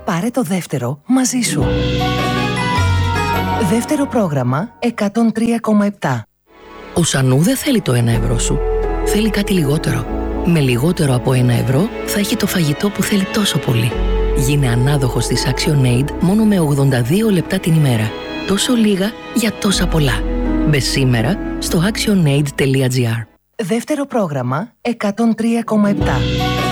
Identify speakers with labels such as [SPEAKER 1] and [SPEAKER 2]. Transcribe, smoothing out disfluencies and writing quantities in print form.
[SPEAKER 1] Πάρε το δεύτερο μαζί σου. Δεύτερο πρόγραμμα 103,7.
[SPEAKER 2] Ο Σανού δεν θέλει το 1 ευρώ σου. Θέλει κάτι λιγότερο. Με λιγότερο από 1 ευρώ θα έχει το φαγητό που θέλει τόσο πολύ. Γίνε ανάδοχος της ActionAid μόνο με 82 λεπτά την ημέρα. Τόσο λίγα για τόσα πολλά. Μπε σήμερα στο actionaid.gr.
[SPEAKER 1] Δεύτερο πρόγραμμα 103,7.